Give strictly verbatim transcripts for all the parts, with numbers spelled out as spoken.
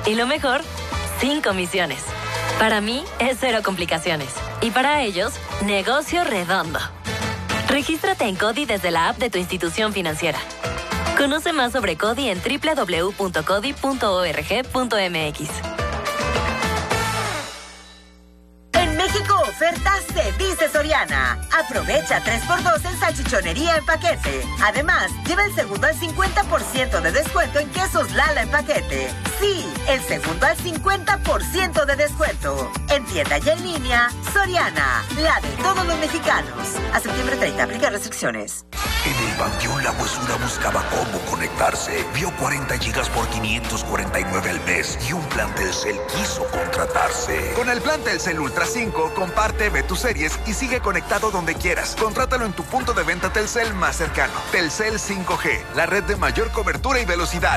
Y lo mejor, sin comisiones. Para mí es cero complicaciones. Y para ellos, negocio redondo. Regístrate en CODI desde la app de tu institución financiera. Conoce más sobre CODI en doble u doble u doble u punto codi punto org punto mx. En México ofertas se dice Soriana. Aprovecha tres por dos en salchichonería en paquete. Además, lleva el segundo al cincuenta por ciento de descuento en quesos Lala en paquete. Sí, el segundo al cincuenta por ciento de descuento. En tienda y en línea, Soriana, la de todos los mexicanos. A septiembre treinta, aplica restricciones. En el Panteón La Huesura buscaba cómo conectarse. Vio cuarenta gigas por quinientos cuarenta y nueve al mes y un plan Telcel quiso contratarse. Con el plan Telcel Ultra cinco, comparte, ve tus series y sigue conectado donde quieras. Contrátalo en tu punto de venta Telcel más cercano. Telcel cinco G, la red de mayor cobertura y velocidad.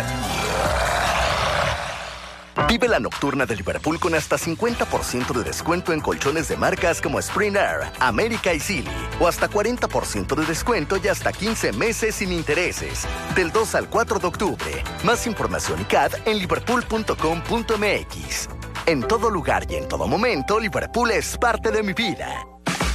Vive la nocturna de Liverpool con hasta cincuenta por ciento de descuento en colchones de marcas como Spring Air, América y Silly. O hasta cuarenta por ciento de descuento y hasta quince meses sin intereses. Del dos al cuatro de octubre. Más información y C A D en liverpool punto com punto mx. En todo lugar y en todo momento, Liverpool es parte de mi vida.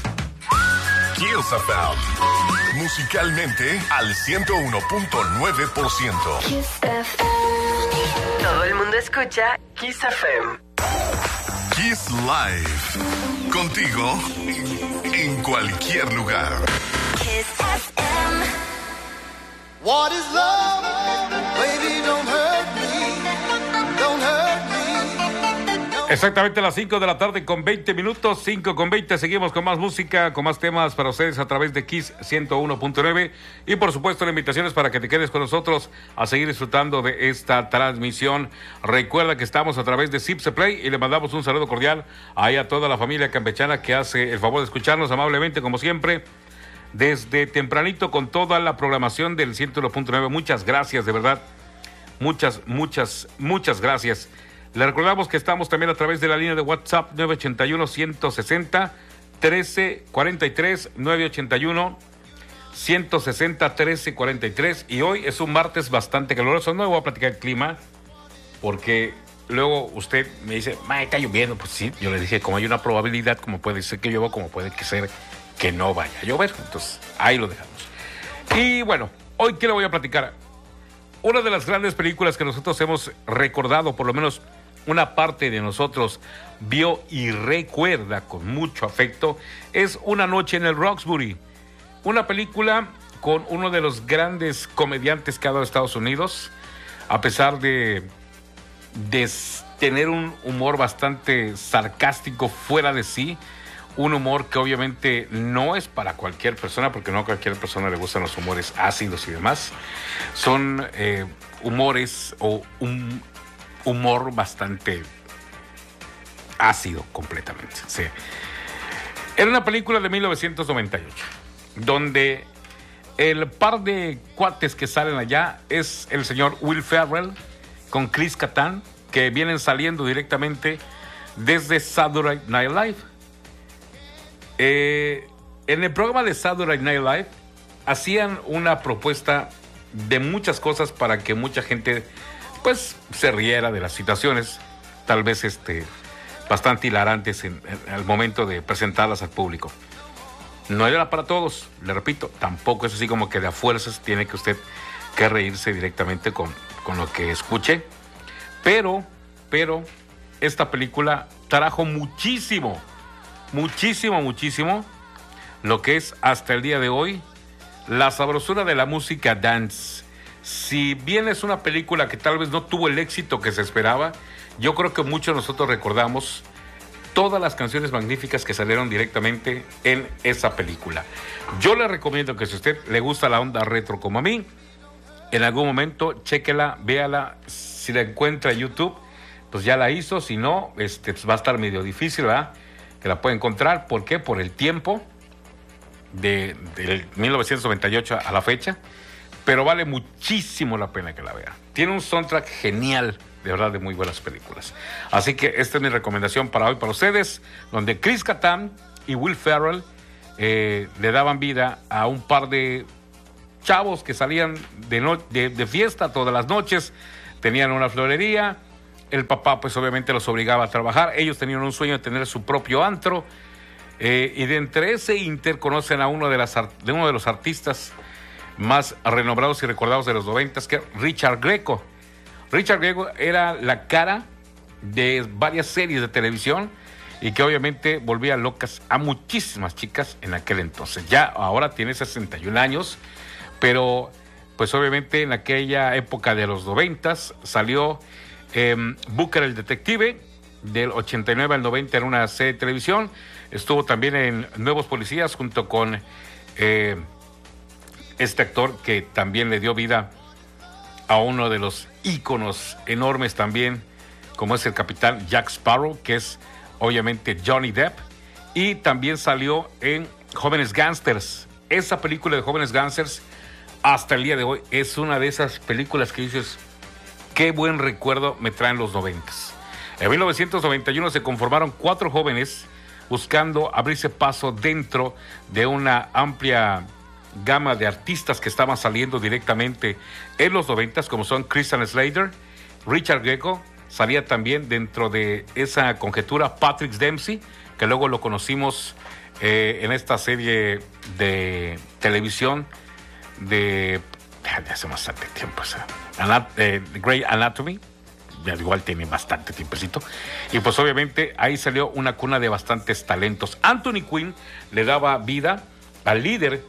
Kiss F M. Musicalmente al ciento uno punto nueve por ciento. Kiss F M. Todo el mundo escucha Kiss F M. Kiss Live. Contigo en cualquier lugar. Kiss F M. What is love? Baby, don't hurt me. Don't hurt me. Exactamente a las cinco de la tarde con veinte minutos, cinco con veinte, seguimos con más música, con más temas para ustedes a través de Kiss ciento uno punto nueve y por supuesto la invitación es para que te quedes con nosotros a seguir disfrutando de esta transmisión. Recuerda que estamos a través de Zipse Play y le mandamos un saludo cordial ahí a toda la familia campechana que hace el favor de escucharnos amablemente como siempre desde tempranito con toda la programación del ciento uno punto nueve. Muchas gracias, de verdad, muchas, muchas, muchas gracias. Le recordamos que estamos también a través de la línea de WhatsApp nueve ocho uno, uno seis cero, trece cuarenta y tres, nueve ocho uno, uno seis cero, trece cuarenta y tres y hoy es un martes bastante caluroso. No le voy a platicar el clima porque luego usted me dice, ma, está lloviendo. Pues sí, yo le dije, como hay una probabilidad, como puede ser que llueva, como puede que ser que no vaya a llover. Entonces, ahí lo dejamos. Y bueno, hoy ¿qué le voy a platicar? Una de las grandes películas que nosotros hemos recordado, por lo menos una parte de nosotros vio y recuerda con mucho afecto, es Una noche en el Roxbury. Una película con uno de los grandes comediantes que ha dado Estados Unidos, a pesar de, de tener un humor bastante sarcástico, fuera de sí, un humor que obviamente no es para cualquier persona, porque no a cualquier persona le gustan los humores ácidos y demás. Son eh, humores o un humor bastante ácido completamente. Sí. Era una película de mil novecientos noventa y ocho, donde el par de cuates que salen allá es el señor Will Ferrell con Chris Kattan, que vienen saliendo directamente desde Saturday Night Live. Eh, en el programa de Saturday Night Live hacían una propuesta de muchas cosas para que mucha gente pues se riera de las situaciones, tal vez este, bastante hilarantes en, en, al momento de presentarlas al público. No era para todos, le repito, tampoco es así como que de a fuerzas tiene que usted que reírse directamente con, con lo que escuche, pero, pero esta película trajo muchísimo, muchísimo, muchísimo lo que es hasta el día de hoy la sabrosura de la música dance. Si bien es una película que tal vez no tuvo el éxito que se esperaba, yo creo que muchos de nosotros recordamos todas las canciones magníficas que salieron directamente en esa película. Yo le recomiendo que si a usted le gusta la onda retro como a mí, en algún momento chéquela, véala, si la encuentra en YouTube, pues ya la hizo, si no, este, pues va a estar medio difícil, ¿verdad? Que la pueda encontrar. ¿Por qué? Por el tiempo de, del mil novecientos noventa y ocho a la fecha, pero vale muchísimo la pena que la vea. Tiene un soundtrack genial, de verdad, de muy buenas películas. Así que esta es mi recomendación para hoy, para ustedes, donde Chris Kattan y Will Ferrell eh, le daban vida a un par de chavos que salían de, no, de, de fiesta todas las noches, tenían una florería el papá pues obviamente los obligaba a trabajar. Ellos tenían un sueño de tener su propio antro. Eh, y de entre ese inter conocen a uno de, las, de uno de los artistas más renombrados y recordados de los noventas, que es Richard Grieco. Richard Grieco era la cara de varias series de televisión y que obviamente volvía locas a muchísimas chicas en aquel entonces. Ya ahora tiene sesenta y un años, pero pues obviamente en aquella época de los noventas salió eh, Booker el Detective, del ochenta y nueve al noventa en una serie de televisión. Estuvo también en Nuevos Policías junto con eh, este actor que también le dio vida a uno de los íconos enormes también, como es el capitán Jack Sparrow, que es obviamente Johnny Depp. Y también salió en Jóvenes Gangsters. Esa película de Jóvenes Gangsters, hasta el día de hoy, es una de esas películas que dices, qué buen recuerdo me traen los noventas. En mil novecientos noventa y uno se conformaron cuatro jóvenes buscando abrirse paso dentro de una amplia gama de artistas que estaban saliendo directamente en los noventas, como son Christian Slater, Richard Grieco. Salía también dentro de esa conjetura Patrick Dempsey, que luego lo conocimos eh, en esta serie de televisión de, de hace bastante tiempo, o sea, Anat- eh, Grey Anatomy. Ya igual tiene bastante tiempecito. Y pues obviamente ahí salió una cuna de bastantes talentos. Anthony Quinn le daba vida al líder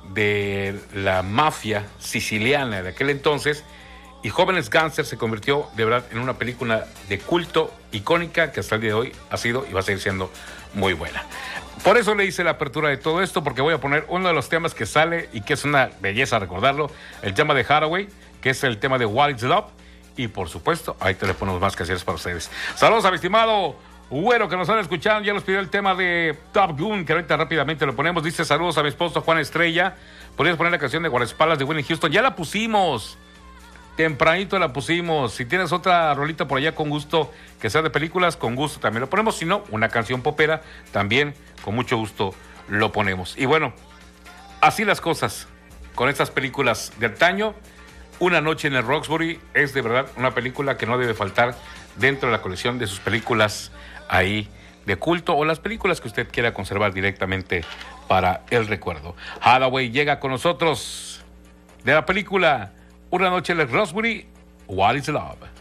de la mafia siciliana de aquel entonces, y Jóvenes Gangsters se convirtió de verdad en una película de culto icónica que hasta el día de hoy ha sido y va a seguir siendo muy buena. Por eso le hice la apertura de todo esto, porque voy a poner uno de los temas que sale y que es una belleza recordarlo, el tema de Hathaway, que es el tema de What Is Love. Y por supuesto, hay teléfonos más caseros para ustedes. Saludos a mi estimado Güero, que nos están escuchando. Ya nos pidió el tema de Top Gun, que ahorita rápidamente lo ponemos. Dice, saludos a mi esposo Juan Estrella. ¿Podrías poner la canción de Guardaespaldas de Whitney Houston? Ya la pusimos. Tempranito la pusimos. Si tienes otra rolita por allá con gusto, que sea de películas, con gusto también lo ponemos. Si no, una canción popera, también con mucho gusto lo ponemos. Y bueno, así las cosas con estas películas de antaño. Una noche en el Roxbury es de verdad una película que no debe faltar dentro de la colección de sus películas ahí de culto, o las películas que usted quiera conservar directamente para el recuerdo. Hathaway llega con nosotros de la película Una noche en el Roxbury, What is Love.